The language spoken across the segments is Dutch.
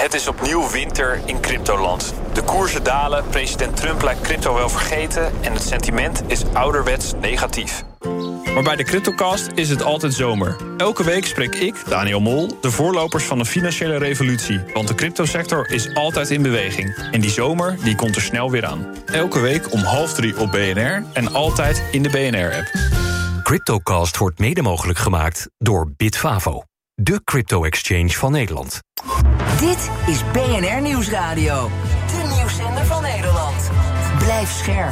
Het is opnieuw winter in cryptoland. De koersen dalen, president Trump lijkt crypto wel vergeten en het sentiment is ouderwets negatief. Maar bij de CryptoCast is het altijd zomer. Elke week spreek ik, Daniel Mol, de voorlopers van de financiële revolutie. Want de cryptosector is altijd in beweging. En die zomer die komt er snel weer aan. Elke week om 2:30 op BNR en altijd in de BNR-app. CryptoCast wordt mede mogelijk gemaakt door Bitfavo, de crypto-exchange van Nederland. Dit is BNR Nieuwsradio, de nieuwszender van Nederland. Blijf scherp.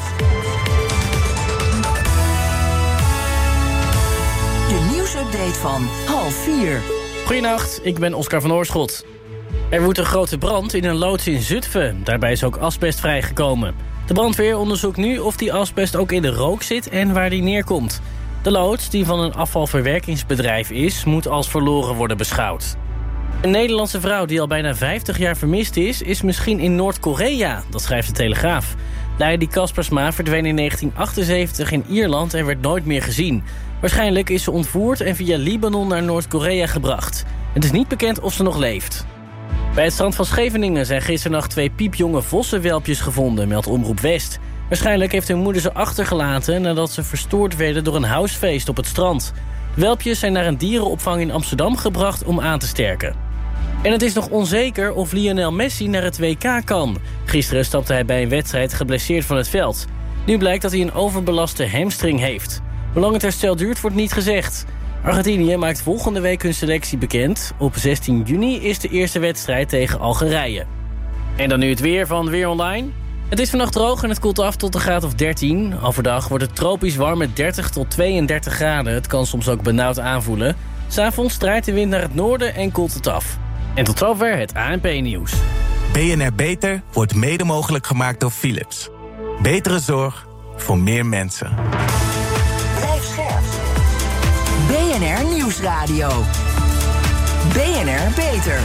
De nieuwsupdate van 3:30. Goedenacht, ik ben Oscar van Oorschot. Er woedt een grote brand in een loods in Zutphen. Daarbij is ook asbest vrijgekomen. De brandweer onderzoekt nu of die asbest ook in de rook zit en waar die neerkomt. De loods, die van een afvalverwerkingsbedrijf is, moet als verloren worden beschouwd. Een Nederlandse vrouw die al bijna 50 jaar vermist is misschien in Noord-Korea. Dat schrijft de Telegraaf. Lady Kaspersma verdween in 1978 in Ierland en werd nooit meer gezien. Waarschijnlijk is ze ontvoerd en via Libanon naar Noord-Korea gebracht. Het is niet bekend of ze nog leeft. Bij het strand van Scheveningen zijn gisternacht 2 piepjonge vossenwelpjes gevonden, meldt Omroep West. Waarschijnlijk heeft hun moeder ze achtergelaten nadat ze verstoord werden door een housefeest op het strand. De welpjes zijn naar een dierenopvang in Amsterdam gebracht om aan te sterken. En het is nog onzeker of Lionel Messi naar het WK kan. Gisteren stapte hij bij een wedstrijd geblesseerd van het veld. Nu blijkt dat hij een overbelaste hamstring heeft. Hoe lang het herstel duurt, wordt niet gezegd. Argentinië maakt volgende week hun selectie bekend. Op 16 juni is de eerste wedstrijd tegen Algerije. En dan nu het weer van Weer Online. Het is vannacht droog en het koelt af tot een graad of 13. Overdag wordt het tropisch warm met 30 tot 32 graden. Het kan soms ook benauwd aanvoelen. 'S Avonds draait de wind naar het noorden en koelt het af. En tot zover het ANP-nieuws. BNR Beter wordt mede mogelijk gemaakt door Philips. Betere zorg voor meer mensen. Blijf scherp. BNR Nieuwsradio. BNR Beter.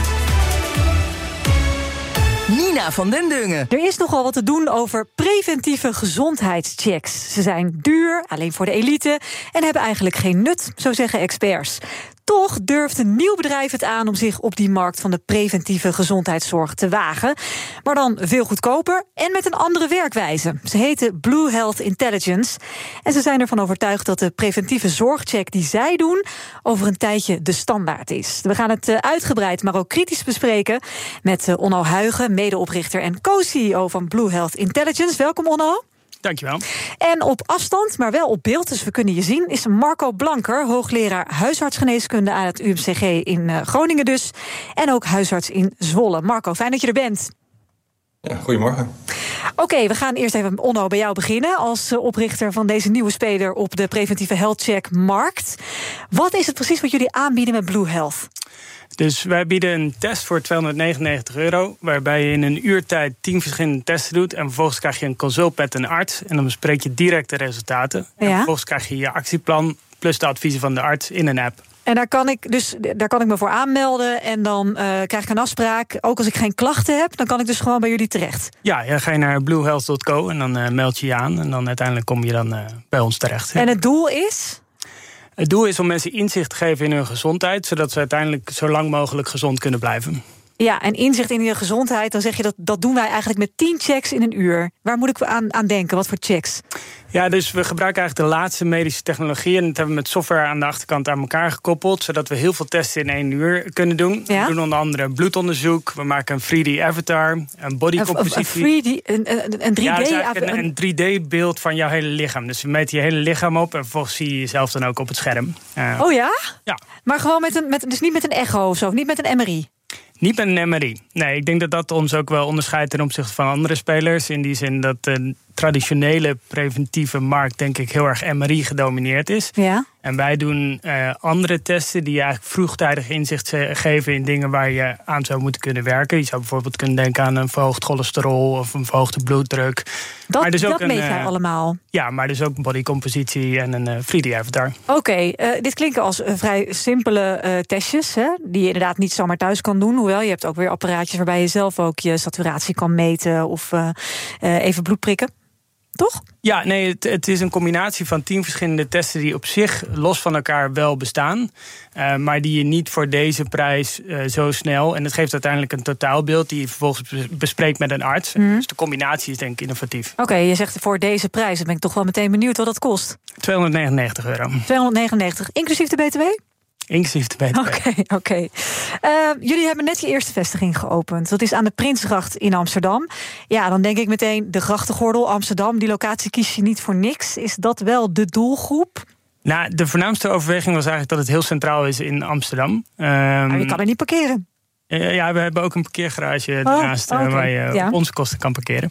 Nina van den Dungen. Er is nogal wat te doen over preventieve gezondheidschecks. Ze zijn duur, alleen voor de elite, en hebben eigenlijk geen nut, zo zeggen experts. Toch durft een nieuw bedrijf het aan om zich op die markt van de preventieve gezondheidszorg te wagen. Maar dan veel goedkoper en met een andere werkwijze. Ze heten Blue Health Intelligence. En ze zijn ervan overtuigd dat de preventieve zorgcheck die zij doen over een tijdje de standaard is. We gaan het uitgebreid, maar ook kritisch bespreken met Onno Huigen, medeoprichter en co-CEO van Blue Health Intelligence. Welkom, Onno. Dankjewel. En op afstand, maar wel op beeld, dus we kunnen je zien, is Marco Blanker, hoogleraar huisartsgeneeskunde aan het UMCG in Groningen dus. En ook huisarts in Zwolle. Marco, fijn dat je er bent. Ja, goedemorgen. Oké, we gaan eerst even, Onno, bij jou beginnen als oprichter van deze nieuwe speler op de preventieve health check markt. Wat is het precies wat jullie aanbieden met Blue Health? Dus wij bieden een test voor €299, waarbij je in een uurtijd 10 verschillende testen doet. En vervolgens krijg je een consult met een arts. En dan bespreek je direct de resultaten. En vervolgens krijg je je actieplan plus de adviezen van de arts in een app. En daar kan ik me voor aanmelden en dan krijg ik een afspraak. Ook als ik geen klachten heb, dan kan ik dus gewoon bij jullie terecht. Ja, dan ga je naar bluehealth.co en dan meld je je aan. En dan uiteindelijk kom je dan bij ons terecht. En het doel is? Het doel is om mensen inzicht te geven in hun gezondheid, zodat ze uiteindelijk zo lang mogelijk gezond kunnen blijven. Ja, en inzicht in je gezondheid, dan zeg je dat doen wij eigenlijk met 10 checks in een uur. Waar moet ik aan denken? Wat voor checks? Ja, dus we gebruiken eigenlijk de laatste medische technologie. En dat hebben we met software aan de achterkant aan elkaar gekoppeld, zodat we heel veel testen in 1 uur kunnen doen. Ja? We doen onder andere bloedonderzoek. We maken een 3D-avatar, een bodycompositie. Een 3D? Ja, dat is eigenlijk een 3D-beeld van jouw hele lichaam. Dus we meten je hele lichaam op en vervolgens zie je jezelf dan ook op het scherm. Oh ja? Ja. Maar gewoon dus niet met een echo of zo, niet met een MRI? Niet met een MRI. Nee, ik denk dat dat ons ook wel onderscheidt ten opzichte van andere spelers. In die zin dat de traditionele preventieve markt, denk ik, heel erg MRI gedomineerd is. Ja. En wij doen andere testen die je eigenlijk vroegtijdig inzicht geven in dingen waar je aan zou moeten kunnen werken. Je zou bijvoorbeeld kunnen denken aan een verhoogd cholesterol of een verhoogde bloeddruk. Dat meet jij allemaal? Ja, maar dus ook een bodycompositie en een 3D-avatar. Oké, dit klinken als vrij simpele testjes, hè, die je inderdaad niet zomaar thuis kan doen. Hoewel, je hebt ook weer apparaatjes waarbij je zelf ook je saturatie kan meten of even bloed prikken. toch? Ja, nee, het is een combinatie van 10 verschillende testen die op zich los van elkaar wel bestaan. Maar die je niet voor deze prijs zo snel... en het geeft uiteindelijk een totaalbeeld die je vervolgens bespreekt met een arts. Dus de combinatie is denk ik innovatief. Oké, je zegt voor deze prijs, dan ben ik toch wel meteen benieuwd wat dat kost. €299. €299, inclusief de BTW? Inclusief de BTW. Oké. Jullie hebben net je eerste vestiging geopend. Dat is aan de Prinsgracht in Amsterdam. Ja, dan denk ik meteen de grachtengordel Amsterdam. Die locatie kies je niet voor niks. Is dat wel de doelgroep? Nou, de voornaamste overweging was eigenlijk dat het heel centraal is in Amsterdam. Maar je kan er niet parkeren. Ja, we hebben ook een parkeergarage ernaast waar je op onze kosten kan parkeren.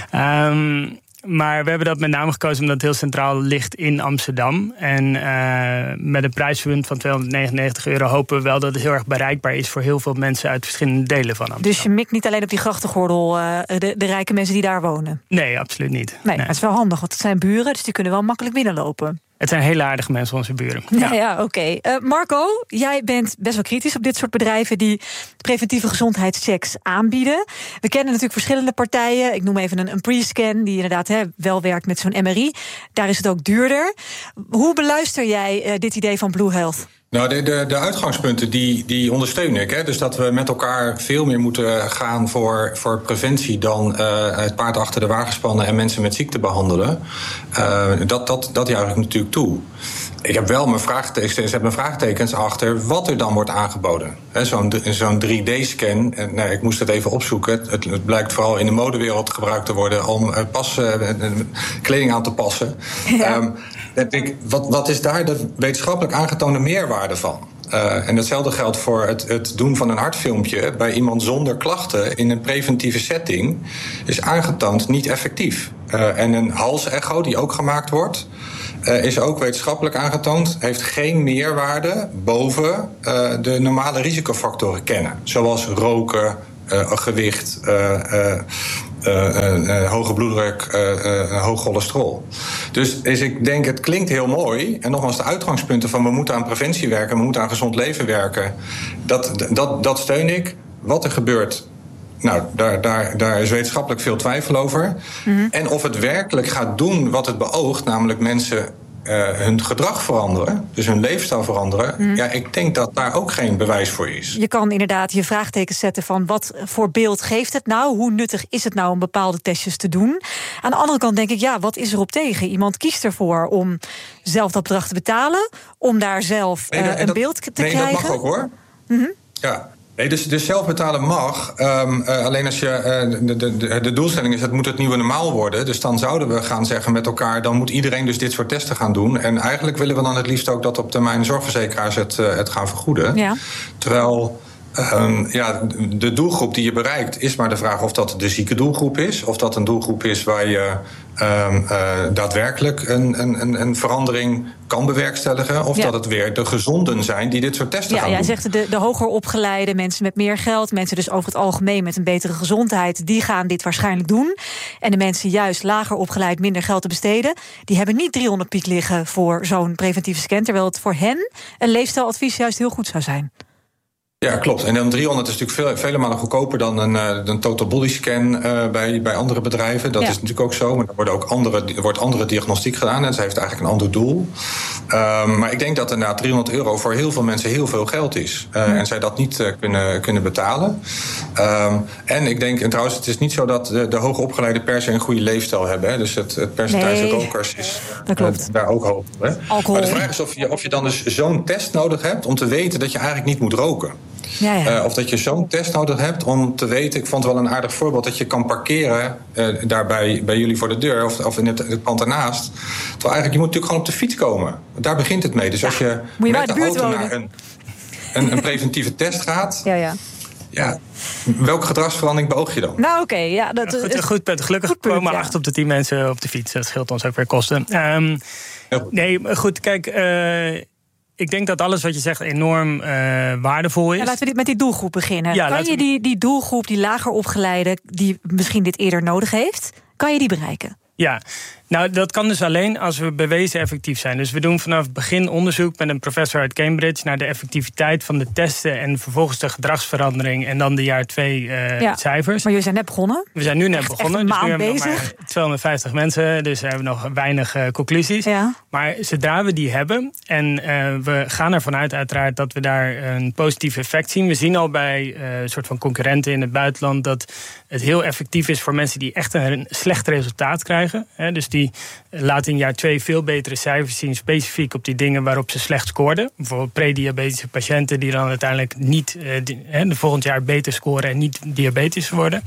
Maar we hebben dat met name gekozen omdat het heel centraal ligt in Amsterdam. En met een prijspunt van €299 hopen we wel dat het heel erg bereikbaar is voor heel veel mensen uit verschillende delen van Amsterdam. Dus je mikt niet alleen op die grachtengordel de rijke mensen die daar wonen? Nee, absoluut niet. Nee, het is wel handig, want het zijn buren, dus die kunnen wel makkelijk binnenlopen. Het zijn hele aardige mensen, onze buren. Ja, oké. Marco, jij bent best wel kritisch op dit soort bedrijven die preventieve gezondheidschecks aanbieden. We kennen natuurlijk verschillende partijen. Ik noem even een pre-scan die inderdaad wel werkt met zo'n MRI. Daar is het ook duurder. Hoe beluister jij dit idee van Blue Health? Nou, de uitgangspunten die ondersteun ik. Hè. Dus dat we met elkaar veel meer moeten gaan voor preventie dan het paard achter de wagen spannen en mensen met ziekte behandelen. Dat juich ik natuurlijk toe. Ik heb wel mijn vraagtekens achter wat er dan wordt aangeboden. Zo'n 3D-scan, ik moest het even opzoeken. Het blijkt vooral in de modewereld gebruikt te worden om kleding aan te passen. Ja. Wat is daar de wetenschappelijk aangetoonde meerwaarde van? En hetzelfde geldt voor het doen van een hartfilmpje bij iemand zonder klachten in een preventieve setting is aangetoond niet effectief. En een halsecho die ook gemaakt wordt, is ook wetenschappelijk aangetoond, heeft geen meerwaarde boven de normale risicofactoren kennen. Zoals roken, gewicht, hoge bloeddruk, hoog cholesterol. Dus ik denk, het klinkt heel mooi. En nogmaals, de uitgangspunten van we moeten aan preventie werken, we moeten aan gezond leven werken, dat steun ik. Wat er gebeurt, nou, daar is wetenschappelijk veel twijfel over. Mm-hmm. En of het werkelijk gaat doen wat het beoogt, namelijk mensen hun gedrag veranderen, dus hun leefstijl veranderen. Mm. Ja, ik denk dat daar ook geen bewijs voor is. Je kan inderdaad je vraagtekens zetten van wat voor beeld geeft het nou? Hoe nuttig is het nou om bepaalde testjes te doen? Aan de andere kant denk ik, wat is erop tegen? Iemand kiest ervoor om zelf dat bedrag te betalen, om daar zelf een beeld te krijgen. Nee, dat mag ook hoor. Mm-hmm. Ja. Nee, dus zelf betalen mag. Alleen als je de doelstelling is, het moet het nieuwe normaal worden. Dus dan zouden we gaan zeggen met elkaar, dan moet iedereen dus dit soort testen gaan doen. En eigenlijk willen we dan het liefst ook dat op termijn zorgverzekeraars het gaan vergoeden. Ja. Terwijl de doelgroep die je bereikt is maar de vraag of dat de zieke doelgroep is, of dat een doelgroep is waar je daadwerkelijk een verandering kan bewerkstelligen, of dat het weer de gezonden zijn die dit soort testen gaan doen. Ja, jij zegt de hoger opgeleide, mensen met meer geld, mensen dus over het algemeen met een betere gezondheid, die gaan dit waarschijnlijk doen. En de mensen juist lager opgeleid, minder geld te besteden, die hebben niet 300 piek liggen voor zo'n preventieve scan, terwijl het voor hen een leefstijladvies juist heel goed zou zijn. Ja, klopt. En dan 300 is natuurlijk vele malen goedkoper dan een total body scan bij andere bedrijven. Dat is natuurlijk ook zo. Maar er wordt andere diagnostiek gedaan. En ze heeft eigenlijk een ander doel. Maar ik denk dat inderdaad €300 voor heel veel mensen heel veel geld is. En zij dat niet kunnen betalen. En ik denk, en trouwens, het is niet zo dat de hoogopgeleide per se een goede leefstijl hebben. Hè. Dus het percentage rokers is daar ook hoog. Hè. Maar de vraag is of je dan dus zo'n test nodig hebt om te weten dat je eigenlijk niet moet roken. Ja. Of dat je zo'n test nodig hebt om te weten. Ik vond het wel een aardig voorbeeld dat je kan parkeren daar bij jullie voor de deur of in het pand ernaast. Terwijl eigenlijk je moet natuurlijk gewoon op de fiets komen. Daar begint het mee. Dus als je met de auto naar een preventieve test gaat. Ja, welke gedragsverandering beoog je dan? Nou, oké. Goed punt. Gelukkig komen 8 op de 10 mensen op de fiets. Dat scheelt ons ook weer kosten. Nee, goed, kijk. Ik denk dat alles wat je zegt enorm waardevol is. Laten we met die doelgroep beginnen. Kan je die doelgroep, die lager opgeleide, die misschien dit eerder nodig heeft, kan je die bereiken? Ja, Nou, dat kan dus alleen als we bewezen effectief zijn. Dus we doen vanaf het begin onderzoek met een professor uit Cambridge naar de effectiviteit van de testen en vervolgens de gedragsverandering en dan de jaar 2 cijfers. Maar jullie zijn net begonnen? We zijn nu net begonnen. Dus nu hebben we bezig. nog maar 250 mensen, dus we hebben nog weinig conclusies. Ja. Maar zodra we die hebben en we gaan ervan uit uiteraard dat we daar een positief effect zien. We zien al bij een soort van concurrenten in het buitenland dat het heel effectief is voor mensen die echt een slecht resultaat krijgen. Dus die laten in jaar 2 veel betere cijfers zien, specifiek op die dingen waarop ze slecht scoorden. Bijvoorbeeld prediabetische patiënten die dan uiteindelijk niet de volgend jaar beter scoren en niet diabetisch worden.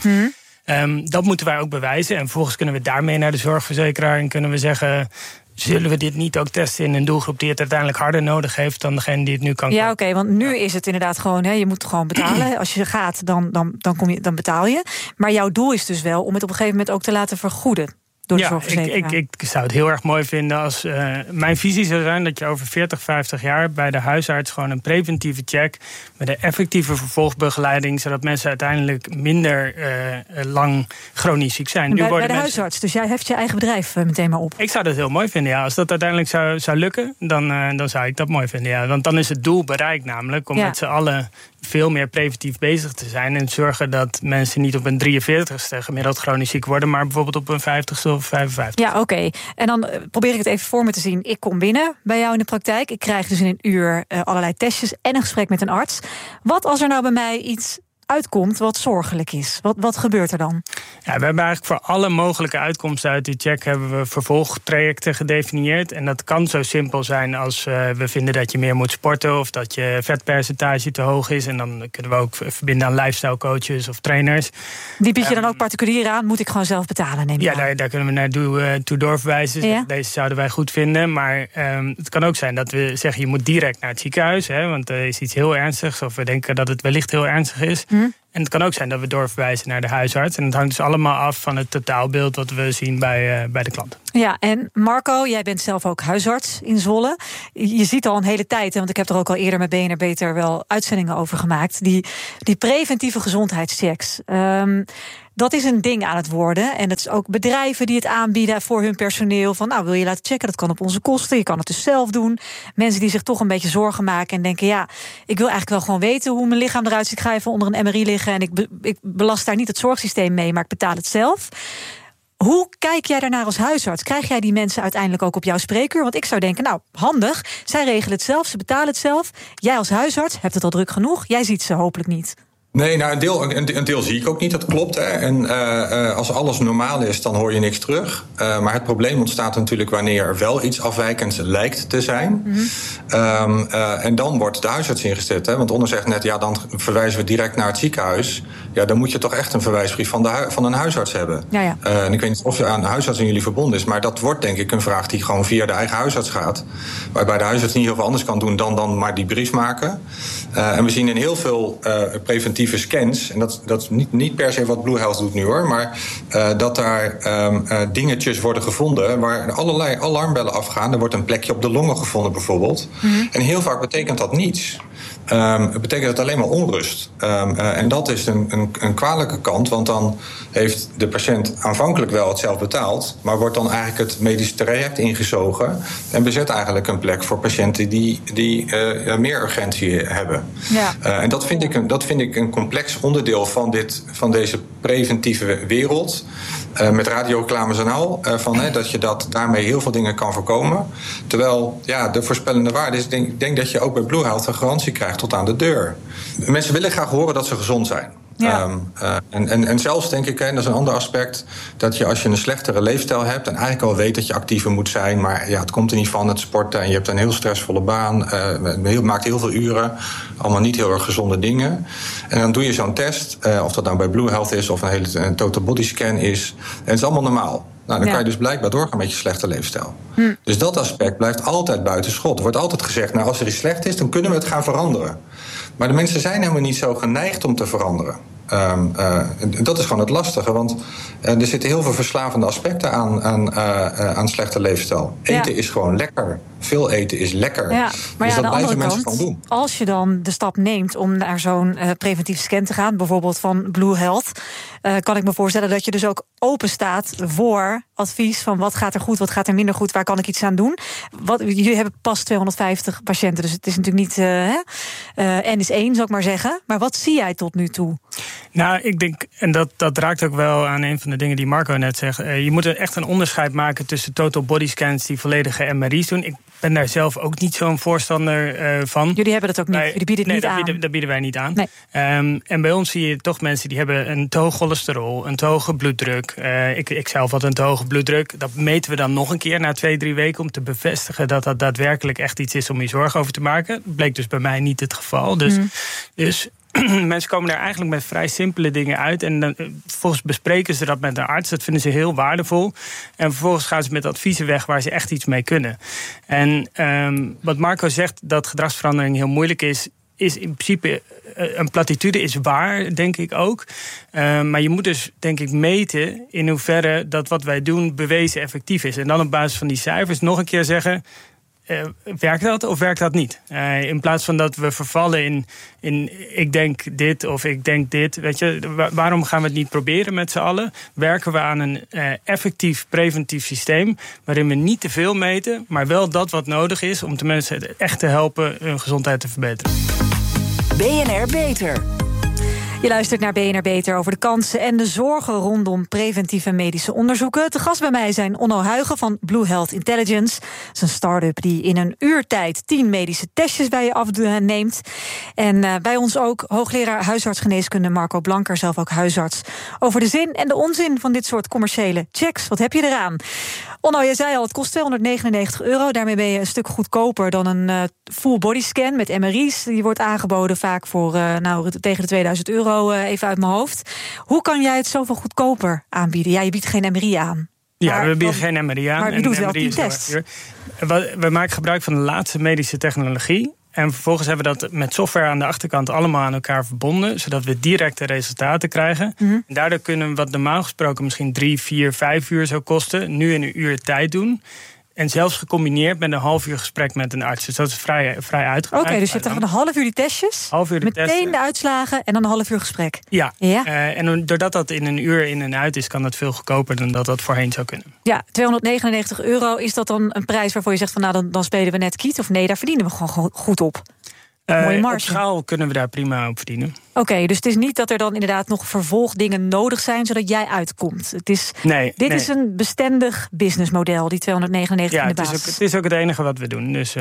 Dat moeten wij ook bewijzen. En vervolgens kunnen we daarmee naar de zorgverzekeraar en kunnen we zeggen, zullen we dit niet ook testen in een doelgroep die het uiteindelijk harder nodig heeft dan degene die het nu kan kopen? Ja, oké, want nu is het inderdaad gewoon, je moet gewoon betalen. Als je gaat, dan betaal je. Maar jouw doel is dus wel om het op een gegeven moment ook te laten vergoeden. Ik zou het heel erg mooi vinden als mijn visie zou zijn dat je over 40, 50 jaar bij de huisarts gewoon een preventieve check met een effectieve vervolgbegeleiding, zodat mensen uiteindelijk minder lang chronisch ziek zijn. Bij de huisarts, dus jij heft je eigen bedrijf meteen maar op. Ik zou dat heel mooi vinden, ja. Als dat uiteindelijk zou lukken, dan zou ik dat mooi vinden, ja. Want dan is het doel bereikt namelijk om met z'n allen veel meer preventief bezig te zijn en zorgen dat mensen niet op een 43ste gemiddeld chronisch ziek worden, maar bijvoorbeeld op een 50ste of 55ste. Ja, oké. En dan probeer ik het even voor me te zien. Ik kom binnen bij jou in de praktijk. Ik krijg dus in een uur allerlei testjes en een gesprek met een arts. Wat als er nou bij mij iets uitkomt wat zorgelijk is? Wat gebeurt er dan? Ja, we hebben eigenlijk voor alle mogelijke uitkomsten uit die check hebben we vervolgtrajecten gedefinieerd. En dat kan zo simpel zijn als we vinden dat je meer moet sporten of dat je vetpercentage te hoog is. En dan kunnen we ook verbinden aan lifestyle coaches of trainers. Die bied je dan ook particulier aan? Moet ik gewoon zelf betalen? Neem ja, daar kunnen we naar toe doorverwijzen. Ja? Deze zouden wij goed vinden. Maar het kan ook zijn dat we zeggen je moet direct naar het ziekenhuis. Want er is iets heel ernstigs of we denken dat het wellicht heel ernstig is. En het kan ook zijn dat we doorverwijzen naar de huisarts. En het hangt dus allemaal af van het totaalbeeld wat we zien bij de klant. Ja, en Marco, jij bent zelf ook huisarts in Zwolle. Je ziet al een hele tijd, want ik heb er ook al eerder met BNR Beter wel uitzendingen over gemaakt. Die preventieve gezondheidschecks. Dat is een ding aan het worden. En het is ook bedrijven die het aanbieden voor hun personeel. Van, wil je laten checken? Dat kan op onze kosten. Je kan het dus zelf doen. Mensen die zich toch een beetje zorgen maken en denken, ik wil eigenlijk wel gewoon weten hoe mijn lichaam eruit ziet. Ik ga even onder een MRI liggen en ik belast daar niet het zorgsysteem mee, maar ik betaal het zelf. Hoe kijk jij daarnaar als huisarts? Krijg jij die mensen uiteindelijk ook op jouw spreekuur? Want ik zou denken, handig. Zij regelen het zelf, ze betalen het zelf. Jij als huisarts hebt het al druk genoeg. Jij ziet ze hopelijk niet. Nee, een deel zie ik ook niet, dat klopt. Hè. En als alles normaal is, dan hoor je niks terug. Maar het probleem ontstaat natuurlijk wanneer er wel iets afwijkends lijkt te zijn. En dan wordt de huisarts ingezet. Hè. Want Onno zegt net, dan verwijzen we direct naar het ziekenhuis. Ja, dan moet je toch echt een verwijsbrief van een huisarts hebben. Ja. En ik weet niet of je aan een huisarts in jullie verbonden is, maar dat wordt denk ik een vraag die gewoon via de eigen huisarts gaat. Waarbij de huisarts niet heel veel anders kan doen dan maar die brief maken. En we zien in heel veel preventieve scans, en dat is niet per se wat Blue Health doet nu hoor, maar dat daar dingetjes worden gevonden waar allerlei alarmbellen afgaan. Er wordt een plekje op de longen gevonden bijvoorbeeld. En heel vaak betekent dat niets. Het betekent alleen maar onrust. En dat is een kwalijke kant, want dan heeft de patiënt aanvankelijk wel het zelf betaald, maar wordt dan eigenlijk het medisch traject ingezogen en bezet eigenlijk een plek voor patiënten die meer urgentie hebben. Ja. En dat vind ik een complex onderdeel van deze preventieve wereld. Met radioreclames en al. Dat je daarmee heel veel dingen kan voorkomen. Terwijl de voorspellende waarde is, ik denk dat je ook bij Blue Health een garantie krijgt tot aan de deur. Mensen willen graag horen dat ze gezond zijn. Ja. En zelfs denk ik, en dat is een ander aspect, dat je als je een slechtere leefstijl hebt en eigenlijk al weet dat je actiever moet zijn, maar het komt er niet van, het sporten en je hebt een heel stressvolle baan, maakt heel veel uren, allemaal niet heel erg gezonde dingen. En dan doe je zo'n test, of dat nou bij Blue Health is of een total body scan is, en het is allemaal normaal. Dan kan je dus blijkbaar doorgaan met je slechte leefstijl. Dus dat aspect blijft altijd buiten schot. Er wordt altijd gezegd, als er iets slecht is, dan kunnen we het gaan veranderen. Maar de mensen zijn helemaal niet zo geneigd om te veranderen. Dat is gewoon het lastige, want er zitten heel veel verslavende aspecten aan slechte leefstijl. Eten is gewoon lekker. Veel eten is lekker. Ja, maar dus aan dat de andere mensen kant, doen. Als je dan de stap neemt om naar zo'n preventieve scan te gaan, bijvoorbeeld van Blue Health, kan ik me voorstellen dat je dus ook open staat voor advies van wat gaat er goed, wat gaat er minder goed, waar kan ik iets aan doen. Jullie hebben pas 250 patiënten, dus het is natuurlijk niet N is 1, zou ik maar zeggen. Maar wat zie jij tot nu toe? Nou, ik denk, en dat raakt ook wel aan een van de dingen die Marco net zegt. Je moet echt een onderscheid maken tussen total body scans die volledige MRI's doen. Ik ben daar zelf ook niet zo'n voorstander van. Jullie hebben dat ook niet, jullie bieden het niet aan. Dat bieden wij niet aan. Nee. En bij ons zie je toch mensen die hebben een te hoog cholesterol, een te hoge bloeddruk. Ik zelf had een te hoge bloeddruk. Dat meten we dan nog een keer na 2-3 weken om te bevestigen dat dat daadwerkelijk echt iets is om je zorgen over te maken. Dat bleek dus bij mij niet het geval. Dus mensen komen daar eigenlijk met vrij simpele dingen uit. En dan, vervolgens bespreken ze dat met een arts. Dat vinden ze heel waardevol. En vervolgens gaan ze met adviezen weg waar ze echt iets mee kunnen. En wat Marco zegt, dat gedragsverandering heel moeilijk is in principe een platitude, is waar, denk ik ook. Maar je moet dus, denk ik, meten in hoeverre dat wat wij doen bewezen effectief is. En dan op basis van die cijfers nog een keer zeggen, werkt dat of werkt dat niet? In plaats van dat we vervallen in ik denk dit of ik denk dit. Weet je, waarom gaan we het niet proberen met z'n allen? Werken we aan een effectief preventief systeem waarin we niet te veel meten, maar wel dat wat nodig is om de mensen echt te helpen hun gezondheid te verbeteren. BNR Beter. Je luistert naar BNR Beter over de kansen en de zorgen rondom preventieve medische onderzoeken. Te gast bij mij zijn Onno Huigen van Blue Health Intelligence. Dat is een start-up die in een uur tijd 10 medische testjes bij je afneemt. En bij ons ook hoogleraar huisartsgeneeskunde Marco Blanker, zelf ook huisarts, over de zin en de onzin van dit soort commerciële checks. Wat heb je eraan? Onno, je zei al, het kost €299. Daarmee ben je een stuk goedkoper dan een full body scan met MRI's. Die wordt aangeboden vaak voor tegen de €2000. Even uit mijn hoofd. Hoe kan jij het zoveel goedkoper aanbieden? Ja, je biedt geen MRI aan. Ja, we bieden geen MRI aan. Maar je doet wel 10 tests. We maken gebruik van de laatste medische technologie. En vervolgens hebben we dat met software aan de achterkant allemaal aan elkaar verbonden, zodat we directe resultaten krijgen. En daardoor kunnen we wat normaal gesproken misschien 3, 4, 5 uur zou kosten, nu in een uur tijd doen. En zelfs gecombineerd met een half uur gesprek met een arts. Dus dat is vrij uitgebreid. Oké, dus je hebt dan een half uur die testjes, meteen de uitslagen en dan een half uur gesprek. Ja. En doordat dat in een uur in en uit is, kan dat veel goedkoper dan dat voorheen zou kunnen. Ja, €299. Is dat dan een prijs waarvoor je zegt van dan spelen we net kiet? Of nee, daar verdienen we gewoon goed op? Mooie marge. Op schaal kunnen we daar prima op verdienen. Oké, dus het is niet dat er dan inderdaad nog vervolgdingen nodig zijn zodat jij uitkomt. Dit is een bestendig businessmodel, die €299 in de basis. Het is ook het enige wat we doen. Dus,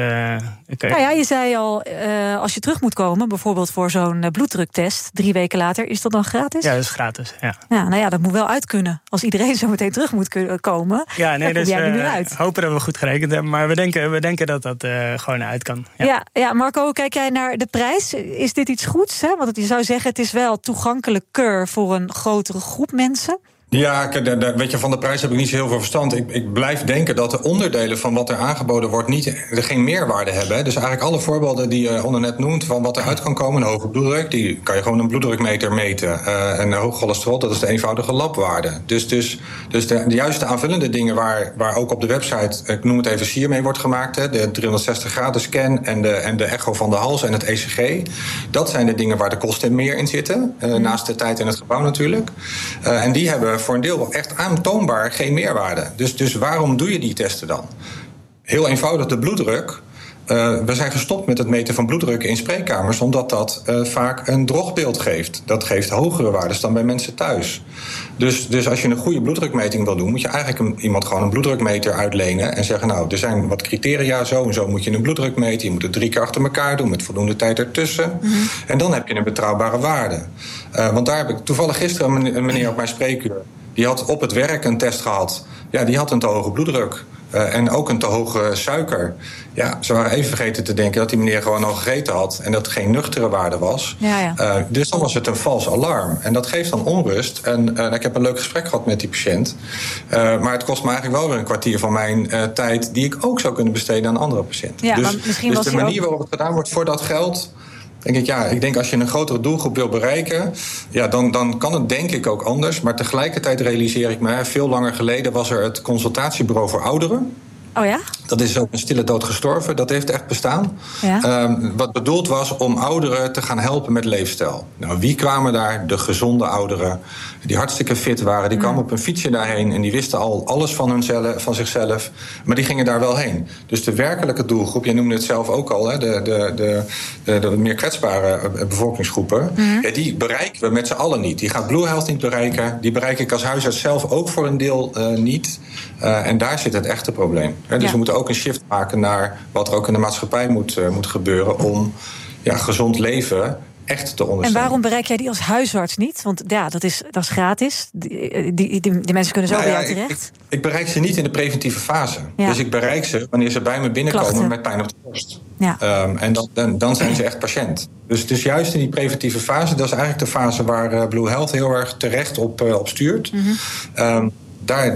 je zei al, als je terug moet komen, bijvoorbeeld voor zo'n bloeddruktest, 3 weken later, is dat dan gratis? Ja, dat is gratis. Ja, dat moet wel uit kunnen. Als iedereen zo meteen terug moet komen, ja, nee, dan kom jij er nu uit. Hopen dat we goed gerekend hebben, maar we denken dat dat gewoon uit kan. Ja, Marco, kijk jij naar de prijs? Is dit iets goeds? Hè? Want je zou zeggen, het is wel toegankelijker voor een grotere groep mensen. Ja, weet je, van de prijs heb ik niet zo heel veel verstand. Ik blijf denken dat de onderdelen van wat er aangeboden wordt geen meerwaarde hebben. Dus eigenlijk alle voorbeelden die je onder net noemt van wat eruit kan komen, een hoge bloeddruk, die kan je gewoon een bloeddrukmeter meten. En hoog cholesterol, dat is de eenvoudige labwaarde. Dus de juiste aanvullende dingen waar ook op de website, ik noem het even SIER mee wordt gemaakt, de 360 graden scan en de echo van de hals en het ECG. Dat zijn de dingen waar de kosten meer in zitten. Naast de tijd en het gebouw natuurlijk. En die hebben voor een deel echt aantoonbaar geen meerwaarde. Dus waarom doe je die testen dan? Heel eenvoudig, de bloeddruk. We zijn gestopt met het meten van bloeddruk in spreekkamers, omdat dat vaak een drogbeeld geeft. Dat geeft hogere waardes dan bij mensen thuis. Dus als je een goede bloeddrukmeting wil doen, moet je eigenlijk iemand gewoon een bloeddrukmeter uitlenen en zeggen, nou, er zijn wat criteria, zo en zo moet je een bloeddruk meten. Je moet het 3 keer achter elkaar doen, met voldoende tijd ertussen. En dan heb je een betrouwbare waarde. Want daar heb ik toevallig gisteren een meneer op mijn spreekuur, die had op het werk een test gehad. Ja, die had een te hoge bloeddruk. En ook een te hoge suiker. Ja, ze waren even vergeten te denken dat die meneer gewoon al gegeten had en dat het geen nuchtere waarde was. Dus dan was het een vals alarm. En dat geeft dan onrust. En ik heb een leuk gesprek gehad met die patiënt. Maar het kost me eigenlijk wel weer een kwartier van mijn tijd die ik ook zou kunnen besteden aan andere patiënten. Ja, dus de manier waarop het gedaan wordt voor dat geld, ik denk als je een grotere doelgroep wil bereiken, dan kan het denk ik ook anders. Maar tegelijkertijd realiseer ik me, veel langer geleden was er het consultatiebureau voor ouderen. Oh ja? Dat is ook een stille dood gestorven. Dat heeft echt bestaan. Ja. Wat bedoeld was om ouderen te gaan helpen met leefstijl. Nou, wie kwamen daar? De gezonde ouderen. Die hartstikke fit waren. Die kwamen op een fietsje daarheen. En die wisten al alles van zichzelf. Maar die gingen daar wel heen. Dus de werkelijke doelgroep, jij noemde het zelf ook al, hè, de meer kwetsbare bevolkingsgroepen. Die bereiken we met z'n allen niet. Die gaat Blue Health niet bereiken. Die bereik ik als huisarts zelf ook voor een deel niet. En daar zit het echte probleem. Dus we moeten ook een shift maken naar wat er ook in de maatschappij moet gebeuren om gezond leven echt te ondersteunen. En waarom bereik jij die als huisarts niet? Want dat is gratis. Die mensen kunnen zo bij jou terecht. Ik bereik ze niet in de preventieve fase. Ja. Dus ik bereik ze wanneer ze bij me binnenkomen met pijn op de borst. Ja. En dan zijn ze echt patiënt. Dus juist in die preventieve fase, dat is eigenlijk de fase waar Blue Health heel erg terecht op stuurt. Daar,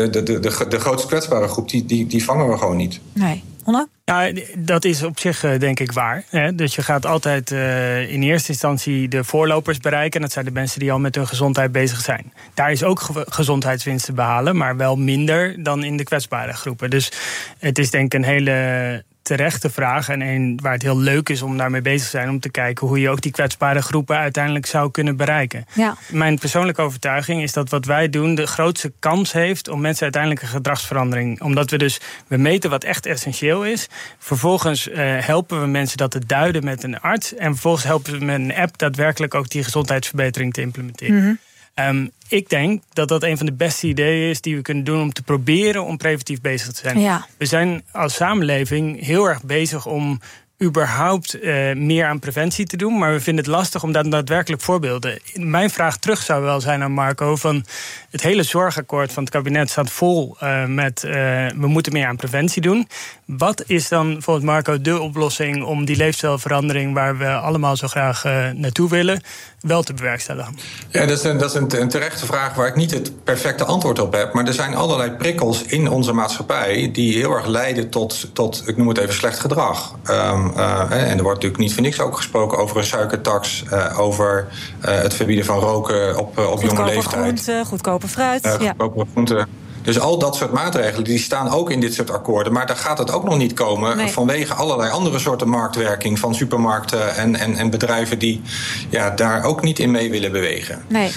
de grootste kwetsbare groep, die vangen we gewoon niet. Nee. Honne? Ja, dat is op zich denk ik waar. Hè? Dus je gaat altijd in eerste instantie de voorlopers bereiken. En dat zijn de mensen die al met hun gezondheid bezig zijn. Daar is ook gezondheidswinst te behalen, maar wel minder dan in de kwetsbare groepen. Dus het is denk ik een hele terechte vraag en een waar het heel leuk is om daarmee bezig te zijn, om te kijken hoe je ook die kwetsbare groepen uiteindelijk zou kunnen bereiken. Ja. Mijn persoonlijke overtuiging is dat wat wij doen de grootste kans heeft om mensen uiteindelijk een gedragsverandering, omdat we meten wat echt essentieel is. Vervolgens helpen we mensen dat te duiden met een arts en vervolgens helpen we met een app daadwerkelijk ook die gezondheidsverbetering te implementeren. Ik denk dat dat een van de beste ideeën is die we kunnen doen om te proberen om preventief bezig te zijn. Ja. We zijn als samenleving heel erg bezig om überhaupt meer aan preventie te doen, maar we vinden het lastig om daar daadwerkelijk voorbeelden. Mijn vraag terug zou wel zijn aan Marco, van het hele zorgakkoord van het kabinet staat vol met we moeten meer aan preventie doen. Wat is dan volgens Marco de oplossing om die leefstijlverandering waar we allemaal zo graag naartoe willen, wel te bewerkstelligen? Ja, dat is een terechte vraag waar ik niet het perfecte antwoord op heb, maar er zijn allerlei prikkels in onze maatschappij die heel erg leiden tot ik noem het even, slecht gedrag. En er wordt natuurlijk niet voor niks ook gesproken over een suikertax, over het verbieden van roken op jonge leeftijd. Goedkope fruit. Goedkope groenten. Dus al dat soort maatregelen die staan ook in dit soort akkoorden. Maar daar gaat het ook nog niet komen vanwege allerlei andere soorten marktwerking van supermarkten en bedrijven die daar ook niet in mee willen bewegen. Nee.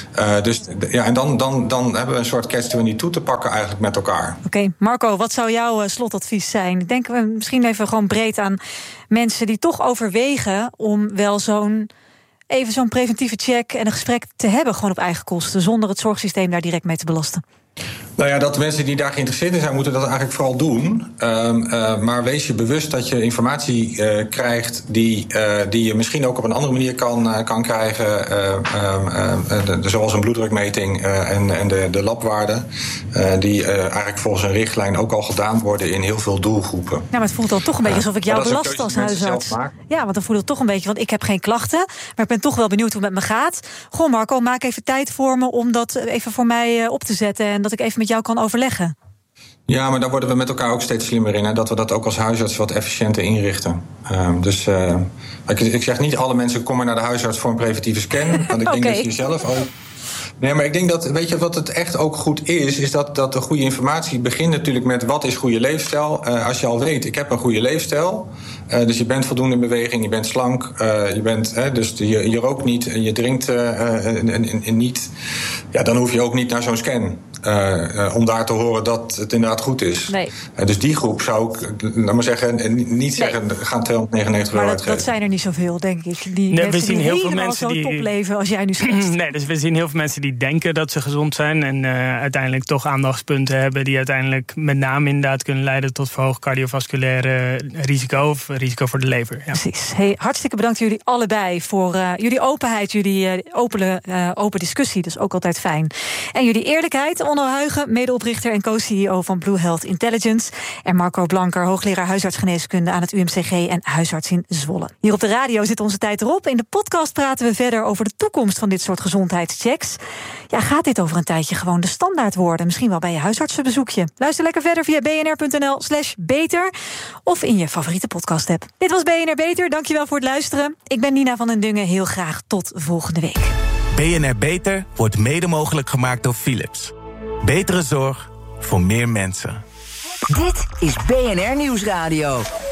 En dan hebben we een soort catch-22 te pakken eigenlijk met elkaar. Oké, Marco, wat zou jouw slotadvies zijn? Denken we misschien even gewoon breed aan mensen die toch overwegen om wel zo'n preventieve check en een gesprek te hebben, gewoon op eigen kosten, zonder het zorgsysteem daar direct mee te belasten. Nou ja, dat mensen die daar geïnteresseerd in zijn, moeten dat eigenlijk vooral doen. Maar wees je bewust dat je informatie krijgt die je misschien ook op een andere manier kan krijgen. Zoals een bloeddrukmeting en de labwaarden. Die eigenlijk volgens een richtlijn ook al gedaan worden in heel veel doelgroepen. Ja, maar het voelt dan toch een beetje alsof ik jou belast als huisarts. Ja, want dan voelt het toch een beetje, want ik heb geen klachten, maar ik ben toch wel benieuwd hoe het met me gaat. Goh, Marco, maak even tijd voor me om dat even voor mij op te zetten en dat ik even met jou kan overleggen. Ja, maar daar worden we met elkaar ook steeds slimmer in. Hè, dat we dat ook als huisarts wat efficiënter inrichten. Ik zeg niet alle mensen komen naar de huisarts voor een preventieve scan. Want ik denk dat je zelf ook. Nee, maar ik denk dat, weet je, wat het echt ook goed is dat de goede informatie begint natuurlijk met wat is goede leefstijl. Als je al weet, ik heb een goede leefstijl. Dus je bent voldoende in beweging, je bent slank, dus je rookt niet, je drinkt niet. Ja, dan hoef je ook niet naar zo'n scan. Om daar te horen dat het inderdaad goed is. Nee. Dus die groep zou ik, laat maar zeggen, niet zeggen, gaan €299 uitgeven. Dat zijn er niet zoveel, denk ik. We zien heel veel mensen die topleven als jij nu schetst. Nee, dus we zien heel veel mensen die denken dat ze gezond zijn en uiteindelijk toch aandachtspunten hebben die uiteindelijk met name inderdaad kunnen leiden tot verhoogd cardiovasculaire risico of risico voor de lever. Ja. Precies. Hey, hartstikke bedankt jullie allebei voor jullie openheid, jullie open discussie. Dat is ook altijd fijn. En jullie eerlijkheid. Onno Huigen, medeoprichter en co-CEO van Blue Health Intelligence. En Marco Blanker, hoogleraar huisartsgeneeskunde aan het UMCG en huisarts in Zwolle. Hier op de radio zit onze tijd erop. In de podcast praten we verder over de toekomst van dit soort gezondheidschecks. Ja, gaat dit over een tijdje gewoon de standaard worden? Misschien wel bij je huisartsenbezoekje. Luister lekker verder via bnr.nl/beter of in je favoriete podcast-app. Dit was BNR Beter, dankjewel voor het luisteren. Ik ben Nina van den Dungen, heel graag tot volgende week. BNR Beter wordt mede mogelijk gemaakt door Philips. Betere zorg voor meer mensen. Dit is BNR Nieuwsradio.